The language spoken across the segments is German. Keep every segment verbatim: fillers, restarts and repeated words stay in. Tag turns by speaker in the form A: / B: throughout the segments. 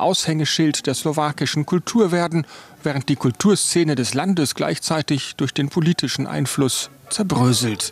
A: Aushängeschild der slowakischen Kultur werden, während die Kulturszene des Landes gleichzeitig durch den politischen Einfluss zerbröselt.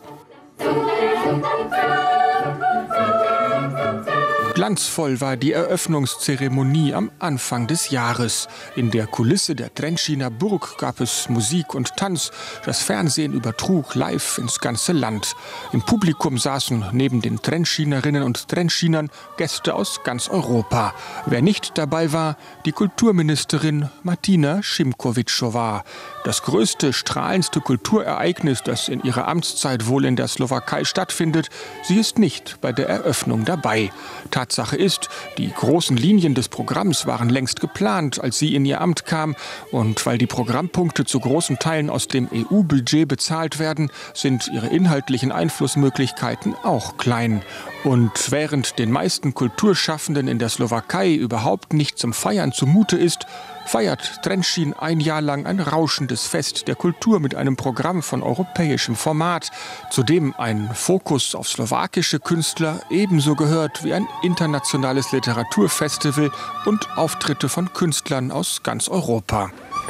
A: Glanzvoll war die Eröffnungszeremonie am Anfang des Jahres. In der Kulisse der Trenčíner Burg gab es Musik und Tanz. Das Fernsehen übertrug live ins ganze Land. Im Publikum saßen neben den Trenčínerinnen und Trenčínern Gäste aus ganz Europa. Wer nicht dabei war, die Kulturministerin Martina Šimkovičová. Das größte, strahlendste Kulturereignis, das in ihrer Amtszeit wohl in der Slowakei stattfindet, sie ist nicht bei der Eröffnung dabei. Tatsache ist, die großen Linien des Programms waren längst geplant, als sie in ihr Amt kam. Und weil die Programmpunkte zu großen Teilen aus dem E U-Budget bezahlt werden, sind ihre inhaltlichen Einflussmöglichkeiten auch klein. Und während den meisten Kulturschaffenden in der Slowakei überhaupt nicht zum Feiern zumute ist, feiert Trenčín ein Jahr lang ein rauschendes Fest der Kultur mit einem Programm von europäischem Format, zu dem ein Fokus auf slowakische Künstler ebenso gehört wie ein internationales Literaturfestival und Auftritte von Künstlern aus ganz Europa.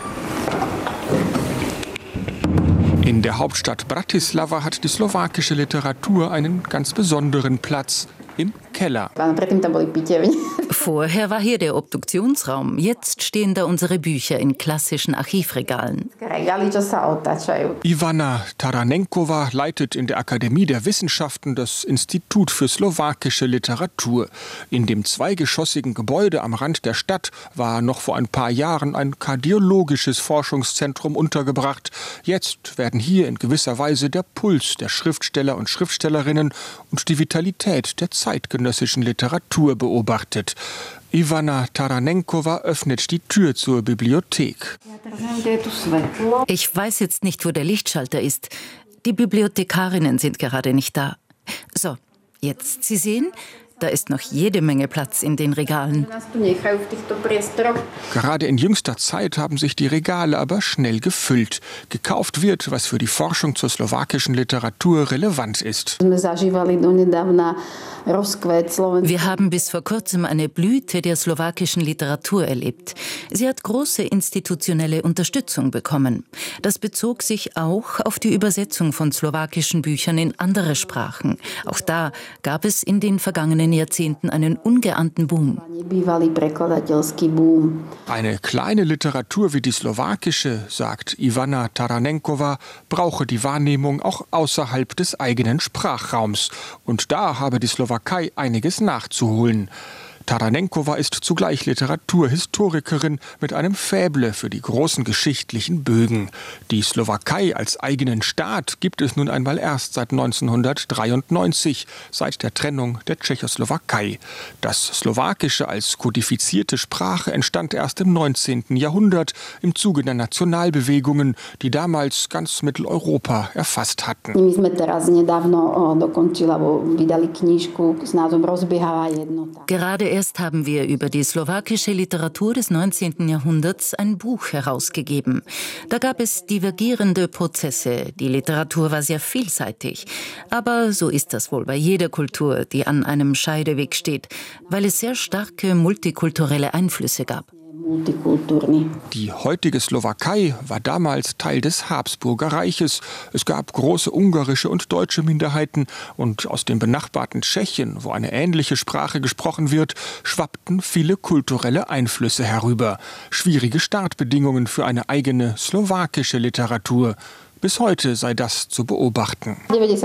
A: In der Hauptstadt Bratislava hat die slowakische Literatur einen ganz besonderen Platz. Im Keller.
B: Vorher war hier der Obduktionsraum. Jetzt stehen da unsere Bücher in klassischen Archivregalen.
A: Ivana Taranenkova leitet in der Akademie der Wissenschaften das Institut für slowakische Literatur. In dem zweigeschossigen Gebäude am Rand der Stadt war noch vor ein paar Jahren ein kardiologisches Forschungszentrum untergebracht. Jetzt werden hier in gewisser Weise der Puls der Schriftsteller und Schriftstellerinnen und die Vitalität der zeitgenössischen Literatur beobachtet. Ivana Taranenkova öffnet die Tür zur Bibliothek.
B: Ich weiß jetzt nicht, wo der Lichtschalter ist. Die Bibliothekarinnen sind gerade nicht da. So, jetzt, Sie sehen, da ist noch jede Menge Platz in den Regalen.
A: Gerade in jüngster Zeit haben sich die Regale aber schnell gefüllt. Gekauft wird, was für die Forschung zur slowakischen Literatur relevant ist.
B: Wir haben bis vor kurzem eine Blüte der slowakischen Literatur erlebt. Sie hat große institutionelle Unterstützung bekommen. Das bezog sich auch auf die Übersetzung von slowakischen Büchern in andere Sprachen. Auch da gab es in den vergangenen Jahrzehnten einen ungeahnten Boom.
A: Eine kleine Literatur wie die slowakische, sagt Ivana Taranenkova, brauche die Wahrnehmung auch außerhalb des eigenen Sprachraums. Und da habe die Slowakei einiges nachzuholen. Taranenkova ist zugleich Literaturhistorikerin mit einem Faible für die großen geschichtlichen Bögen. Die Slowakei als eigenen Staat gibt es nun einmal erst seit neunzehnhundertdreiundneunzig, seit der Trennung der Tschechoslowakei. Das Slowakische als kodifizierte Sprache entstand erst im neunzehnten Jahrhundert im Zuge der Nationalbewegungen, die damals ganz Mitteleuropa erfasst hatten.
B: Gerade erst haben wir über die slowakische Literatur des neunzehnten Jahrhunderts ein Buch herausgegeben. Da gab es divergierende Prozesse. Die Literatur war sehr vielseitig. Aber so ist das wohl bei jeder Kultur, die an einem Scheideweg steht, weil es sehr starke multikulturelle Einflüsse gab.
A: Die heutige Slowakei war damals Teil des Habsburger Reiches. Es gab große ungarische und deutsche Minderheiten und aus dem benachbarten Tschechien, wo eine ähnliche Sprache gesprochen wird, schwappten viele kulturelle Einflüsse herüber. Schwierige Startbedingungen für eine eigene slowakische Literatur. Bis heute sei das zu beobachten.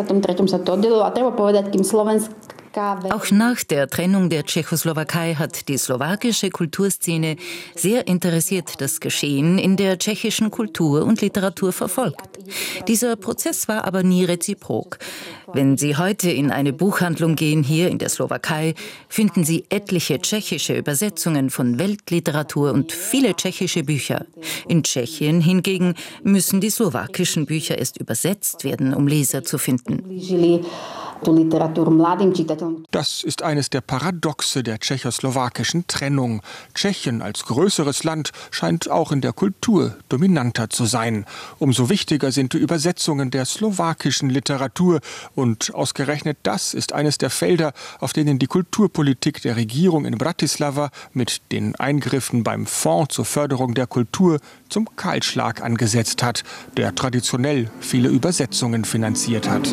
B: Auch nach der Trennung der Tschechoslowakei hat die slowakische Kulturszene sehr interessiert das Geschehen in der tschechischen Kultur und Literatur verfolgt. Dieser Prozess war aber nie reziprok. Wenn Sie heute in eine Buchhandlung gehen, hier in der Slowakei, finden Sie etliche tschechische Übersetzungen von Weltliteratur und viele tschechische Bücher. In Tschechien hingegen müssen die slowakischen Bücher erst übersetzt werden, um Leser zu finden.
A: Das ist eines der Paradoxe der tschechoslowakischen Trennung. Tschechien als größeres Land scheint auch in der Kultur dominanter zu sein. Umso wichtiger sind die Übersetzungen der slowakischen Literatur. Und ausgerechnet das ist eines der Felder, auf denen die Kulturpolitik der Regierung in Bratislava mit den Eingriffen beim Fonds zur Förderung der Kultur zum Kahlschlag angesetzt hat, der traditionell viele Übersetzungen finanziert hat.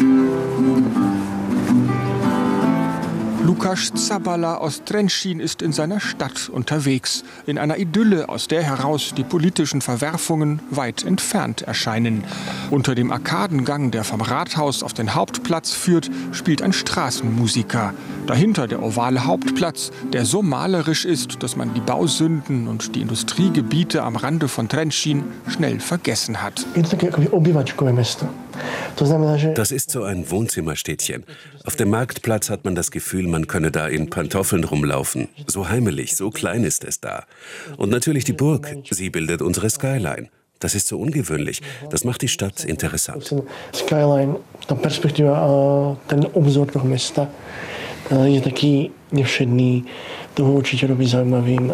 A: Lukáš Zabala aus Trenčín ist in seiner Stadt unterwegs, in einer Idylle, aus der heraus die politischen Verwerfungen weit entfernt erscheinen. Unter dem Arkadengang, der vom Rathaus auf den Hauptplatz führt, spielt ein Straßenmusiker. Dahinter der ovale Hauptplatz, der so malerisch ist, dass man die Bausünden und die Industriegebiete am Rande von Trenčín schnell vergessen hat.
C: Das ist so ein Wohnzimmerstädtchen. Auf dem Marktplatz hat man das Gefühl, man könne da in Pantoffeln rumlaufen. So heimelig, so klein ist es da. Und natürlich die Burg, sie bildet unsere Skyline. Das ist so ungewöhnlich. Das macht die Stadt interessant.
D: Skyline, ta perspektiva, ten obzor toho města je taky nevšedný. Toho určitě robí zajímavým.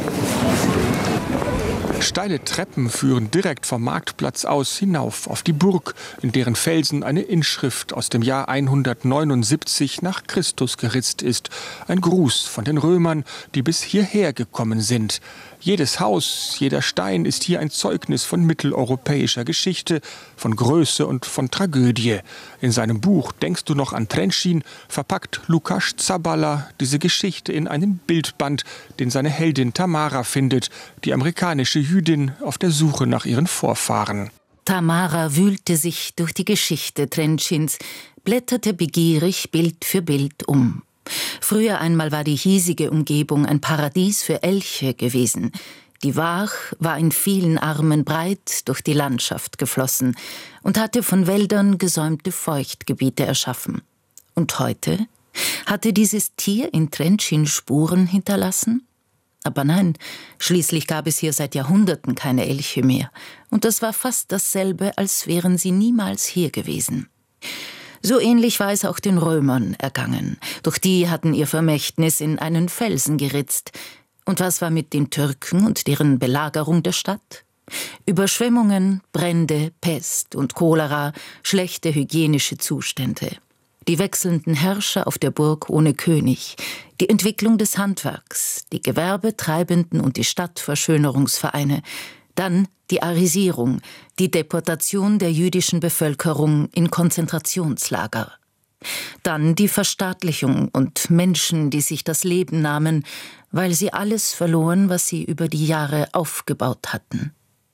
A: Steile Treppen führen direkt vom Marktplatz aus hinauf auf die Burg, in deren Felsen eine Inschrift aus dem Jahr hundertneunundsiebzig nach Christus geritzt ist. Ein Gruß von den Römern, die bis hierher gekommen sind. Jedes Haus, jeder Stein ist hier ein Zeugnis von mitteleuropäischer Geschichte, von Größe und von Tragödie. In seinem Buch »Denkst du noch an Trenčín« verpackt Lukáš Zabala diese Geschichte in einen Bildband, den seine Heldin Tamara findet, die amerikanische Jüdin auf der Suche nach ihren Vorfahren.
B: Tamara wühlte sich durch die Geschichte Trenčíns, blätterte begierig Bild für Bild um. Früher einmal war die hiesige Umgebung ein Paradies für Elche gewesen. Die Waach war in vielen Armen breit durch die Landschaft geflossen und hatte von Wäldern gesäumte Feuchtgebiete erschaffen. Und heute? Hatte dieses Tier in Trenčín Spuren hinterlassen? Aber nein, schließlich gab es hier seit Jahrhunderten keine Elche mehr. Und das war fast dasselbe, als wären sie niemals hier gewesen. So ähnlich war es auch den Römern ergangen. Doch die hatten ihr Vermächtnis in einen Felsen geritzt. Und was war mit den Türken und deren Belagerung der Stadt? Überschwemmungen, Brände, Pest und Cholera, schlechte hygienische Zustände. Die wechselnden Herrscher auf der Burg ohne König, die Entwicklung des Handwerks, die Gewerbetreibenden und die Stadtverschönerungsvereine, dann die Arisierung, die Deportation der jüdischen Bevölkerung in Konzentrationslager. Dann die Verstaatlichung und Menschen, die sich das Leben nahmen, weil sie alles verloren, was sie über die Jahre aufgebaut hatten.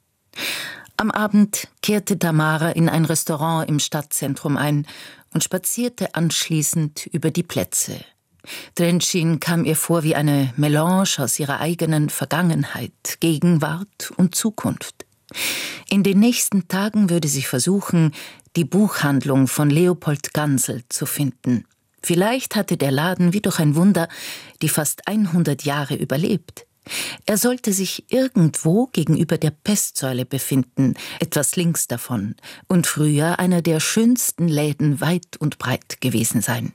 B: Am Abend kehrte Tamara in ein Restaurant im Stadtzentrum ein und spazierte anschließend über die Plätze. Trenčín kam ihr vor wie eine Melange aus ihrer eigenen Vergangenheit, Gegenwart und Zukunft. In den nächsten Tagen würde sie versuchen, die Buchhandlung von Leopold Gansel zu finden. Vielleicht hatte der Laden wie durch ein Wunder die fast hundert Jahre überlebt. Er sollte sich irgendwo gegenüber der Pestsäule befinden, etwas links davon, und früher einer der schönsten Läden weit und breit gewesen sein.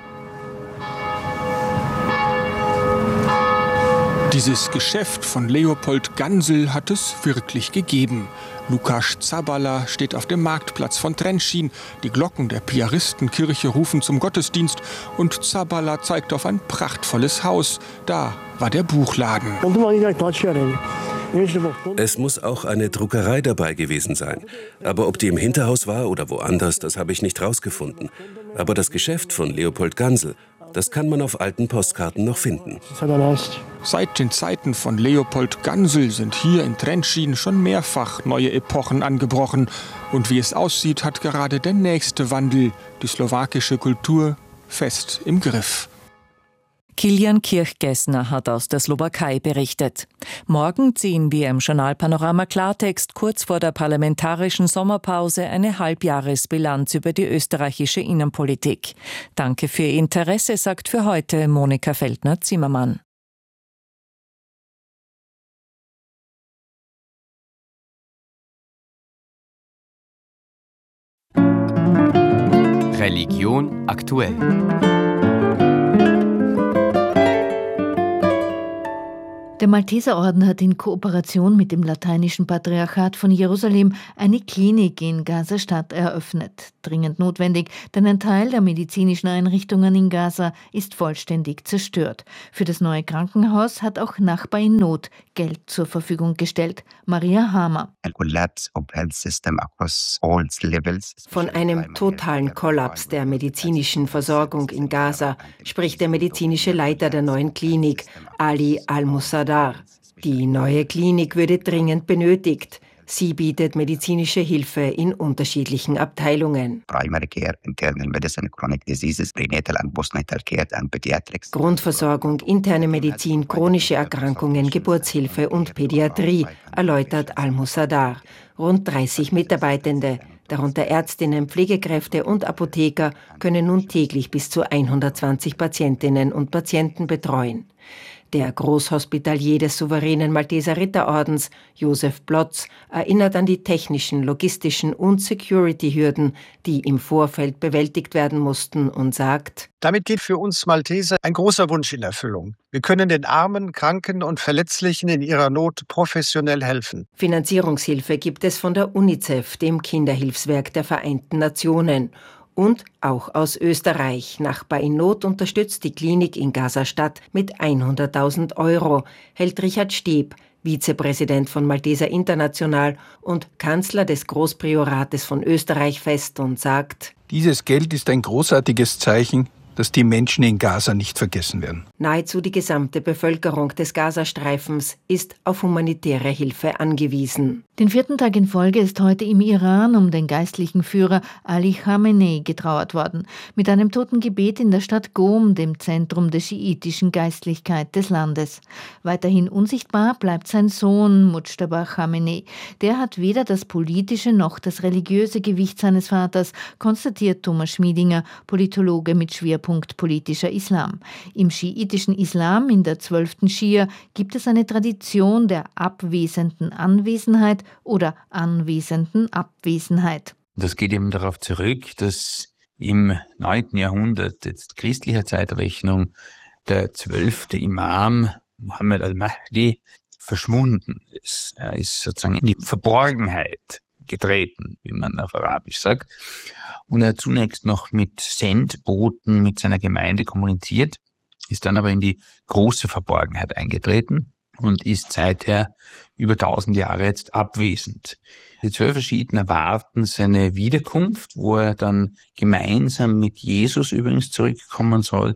A: Dieses Geschäft von Leopold Gansel hat es wirklich gegeben. Lukáš Zabala steht auf dem Marktplatz von Trenčín. Die Glocken der Piaristenkirche rufen zum Gottesdienst und Zabala zeigt auf ein prachtvolles Haus. Da war der Buchladen.
C: Es muss auch eine Druckerei dabei gewesen sein. Aber ob die im Hinterhaus war oder woanders, das habe ich nicht rausgefunden. Aber das Geschäft von Leopold Gansel, das kann man auf alten Postkarten noch finden.
A: Seit den Zeiten von Leopold Gansel sind hier in Trenčín schon mehrfach neue Epochen angebrochen. Und wie es aussieht, hat gerade der nächste Wandel die slowakische Kultur fest im Griff.
E: Kilian Kirchgessner hat aus der Slowakei berichtet. Morgen ziehen wir im Journal Panorama Klartext kurz vor der parlamentarischen Sommerpause eine Halbjahresbilanz über die österreichische Innenpolitik. Danke für Ihr Interesse, sagt für heute Monika Feldner-Zimmermann.
F: Religion aktuell.
G: Der Malteserorden hat in Kooperation mit dem Lateinischen Patriarchat von Jerusalem eine Klinik in Gaza-Stadt eröffnet. Dringend notwendig, denn ein Teil der medizinischen Einrichtungen in Gaza ist vollständig zerstört. Für das neue Krankenhaus hat auch Nachbar in Not Geld zur Verfügung gestellt. Maria Hamer.
H: Von einem totalen Kollaps der medizinischen Versorgung in Gaza spricht der medizinische Leiter der neuen Klinik, Ali Al-Musadar. Die neue Klinik würde dringend benötigt. Sie bietet medizinische Hilfe in unterschiedlichen Abteilungen. Grundversorgung, interne Medizin, chronische Erkrankungen, Geburtshilfe und Pädiatrie, erläutert Al-Musadar. Rund dreißig Mitarbeitende, darunter Ärztinnen, Pflegekräfte und Apotheker, können nun täglich bis zu hundertzwanzig Patientinnen und Patienten betreuen. Der Großhospitalier des souveränen Malteser Ritterordens, Josef Blotz, erinnert an die technischen, logistischen und Security-Hürden, die im Vorfeld bewältigt werden mussten, und sagt:
I: Damit geht für uns Malteser ein großer Wunsch in Erfüllung. Wir können den Armen, Kranken und Verletzlichen in ihrer Not professionell helfen.
H: Finanzierungshilfe gibt es von der UNICEF, dem Kinderhilfswerk der Vereinten Nationen. Und auch aus Österreich. Nachbar in Not unterstützt die Klinik in Gaza-Stadt mit hunderttausend Euro, hält Richard Steb, Vizepräsident von Malteser International und Kanzler des Großpriorates von Österreich, fest und sagt:
J: Dieses Geld ist ein großartiges Zeichen, dass die Menschen in Gaza nicht vergessen werden.
H: Nahezu die gesamte Bevölkerung des Gazastreifens ist auf humanitäre Hilfe angewiesen.
G: Den vierten Tag in Folge ist heute im Iran um den geistlichen Führer Ali Khamenei getrauert worden. Mit einem Totengebet in der Stadt Qom, dem Zentrum der schiitischen Geistlichkeit des Landes. Weiterhin unsichtbar bleibt sein Sohn Mujtaba Khamenei. Der hat weder das politische noch das religiöse Gewicht seines Vaters, konstatiert Thomas Schmiedinger, Politologe mit Schwerpunkt politischer Islam. Im schiitischen Islam, in der zwölften Schia, gibt es eine Tradition der abwesenden Anwesenheit oder anwesenden Abwesenheit.
K: Das geht eben darauf zurück, dass im neunten Jahrhundert, jetzt christlicher Zeitrechnung, der zwölfte Imam Mohammed al-Mahdi verschwunden ist. Er ist sozusagen in die Verborgenheit getreten, wie man auf Arabisch sagt. Und er hat zunächst noch mit Sendboten mit seiner Gemeinde kommuniziert, ist dann aber in die große Verborgenheit eingetreten und ist seither über tausend Jahre jetzt abwesend. Die zwölf Schiiten erwarten seine Wiederkunft, wo er dann gemeinsam mit Jesus übrigens zurückkommen soll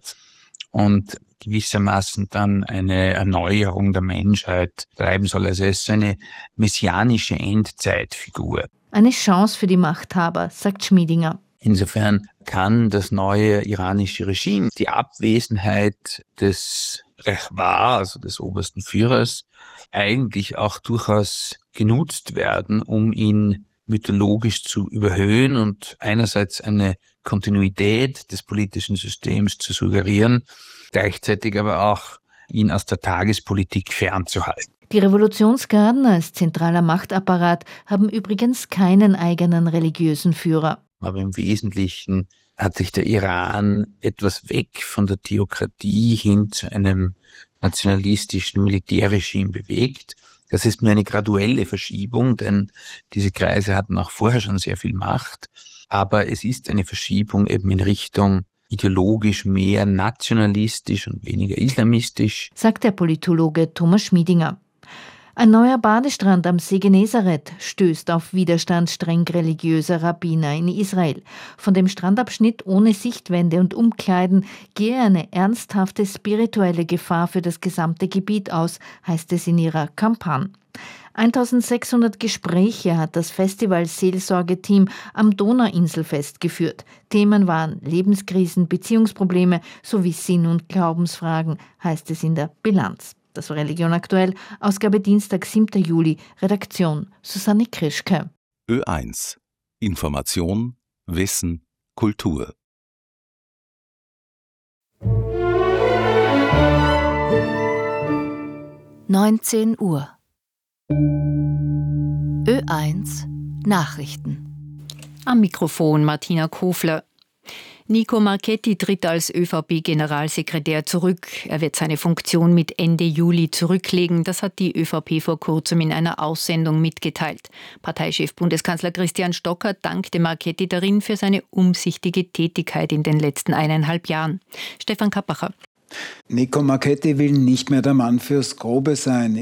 K: und gewissermaßen dann eine Erneuerung der Menschheit treiben soll. Also er ist eine messianische Endzeitfigur.
G: Eine Chance für die Machthaber, sagt Schmiedinger.
K: Insofern kann das neue iranische Regime die Abwesenheit des Rechbar, also des obersten Führers, eigentlich auch durchaus genutzt werden, um ihn mythologisch zu überhöhen und einerseits eine Kontinuität des politischen Systems zu suggerieren, gleichzeitig aber auch ihn aus der Tagespolitik fernzuhalten.
G: Die Revolutionsgarden als zentraler Machtapparat haben übrigens keinen eigenen religiösen Führer.
K: Aber im Wesentlichen hat sich der Iran etwas weg von der Theokratie hin zu einem nationalistischen Militärregime bewegt. Das ist nur eine graduelle Verschiebung, denn diese Kreise hatten auch vorher schon sehr viel Macht. Aber es ist eine Verschiebung eben in Richtung ideologisch mehr nationalistisch und weniger islamistisch,
G: sagt der Politologe Thomas Schmiedinger. Ein neuer Badestrand am See Genezareth stößt auf Widerstand streng religiöser Rabbiner in Israel. Von dem Strandabschnitt ohne Sichtwände und Umkleiden gehe eine ernsthafte spirituelle Gefahr für das gesamte Gebiet aus, heißt es in ihrer Kampagne. eintausendsechshundert Gespräche hat das Festival-Seelsorge-Team am Donauinselfest geführt. Themen waren Lebenskrisen, Beziehungsprobleme sowie Sinn- und Glaubensfragen, heißt es in der Bilanz. Das war Religion aktuell, Ausgabe Dienstag, siebter Juli, Redaktion Susanne Krischke.
L: Ö eins. Information, Wissen, Kultur.
B: neunzehn Uhr. Ö eins Nachrichten.
E: Am Mikrofon Martina Kofler.
F: Nico Marchetti tritt als ÖVP-Generalsekretär zurück. Er wird seine Funktion mit Ende Juli zurücklegen. Das hat die ÖVP vor kurzem in einer Aussendung mitgeteilt. Parteichef Bundeskanzler Christian Stocker dankte Marchetti darin für seine umsichtige Tätigkeit in den letzten eineinhalb Jahren. Stefan Kappacher.
M: Nico Marchetti will nicht mehr der Mann fürs Grobe sein.